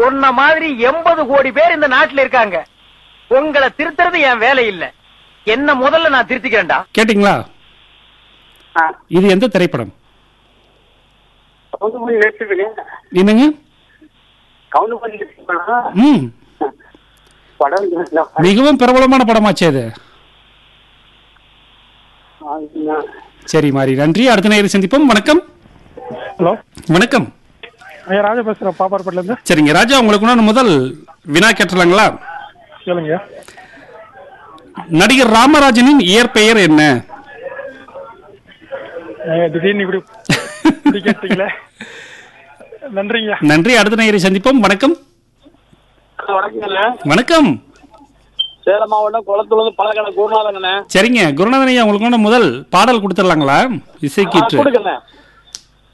உன்ன மாதிரி 80 கோடி பேர் இந்த நாட்டுல இருக்காங்க. உங்களை திருத்துறது என் வேலை இல்ல. என்ன முதல்ல நான் திருத்திக்கிறேன்டா. கேட்டீங்களா? இது எந்த திரைப்படம்? என்னங்க? மிகவும் பிரபலமான படமாச்சே அது. சரி மாறி, நன்றி. அடுத்த நேரம் சந்திப்போம். வணக்கம். ஹலோ, வணக்கம். ராஜா பேசுறேன், பாப்பார்பேட்ல இருந்து. சரிங்க ராஜா, உங்களுக்கு முதல் வினா கேட்டலாங்களா? சொல்லுங்க. நடிகர் ராமராஜனின் இயற்பெயர் என்ன? திடீர்னு இப்படி கேட்டீங்களே. நன்றிங்க. நன்றி. அடுத்த நேரம் சந்திப்போம். வணக்கம். வணக்கம். சேலம் மாவட்டம் குளத்துல இருந்து பழக்கண குருநாதன். சரிங்க குருநாதன் ஐயா, உங்களுக்கு முதல் பாடல் கொடுத்துடலாங்களா? இசைக்கீற்று.